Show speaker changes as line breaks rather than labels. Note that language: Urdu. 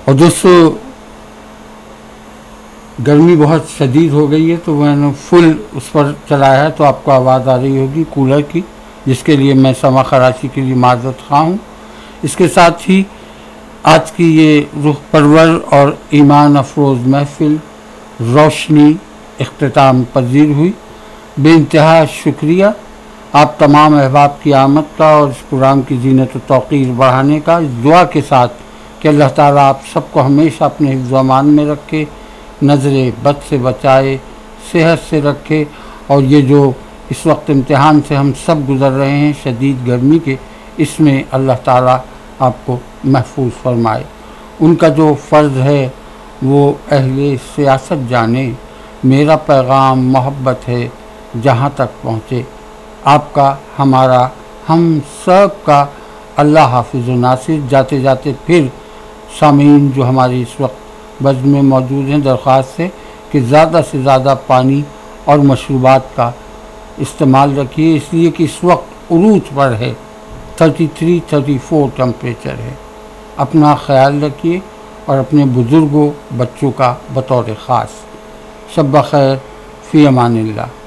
اور دوستو گرمی بہت شدید ہو گئی ہے تو میں نے فل اس پر چلایا ہے، تو آپ کو آواز آ رہی ہوگی کولر کی، جس کے لیے میں سما خراشی کے لیے معذرت خواہ ہوں۔ اس کے ساتھ ہی آج کی یہ روح پرور اور ایمان افروز محفل روشنی اختتام پذیر ہوئی۔ بے انتہا شکریہ آپ تمام احباب کی آمد کا اور اس پروگرام کی زینت و توقیر بڑھانے کا، اس دعا کے ساتھ کہ اللہ تعالیٰ آپ سب کو ہمیشہ اپنے حفظ و امان میں رکھے، نظر بد سے بچائے، صحت سے رکھے، اور یہ جو اس وقت امتحان سے ہم سب گزر رہے ہیں شدید گرمی کے، اس میں اللہ تعالیٰ آپ کو محفوظ فرمائے۔ ان کا جو فرض ہے وہ اہل سیاست جانے، میرا پیغام محبت ہے جہاں تک پہنچے۔ آپ کا، ہمارا، ہم سب کا اللہ حافظ و ناصر۔ جاتے جاتے پھر سامعین جو ہماری اس وقت بزم میں موجود ہیں، درخواست ہے کہ زیادہ سے زیادہ پانی اور مشروبات کا استعمال رکھیے، اس لیے کہ اس وقت عروج پر ہے، 33-34 ٹمپریچر ہے۔ اپنا خیال رکھیے اور اپنے بزرگوں، بچوں کا بطور خاص۔ شب بخیر، فی امان اللہ۔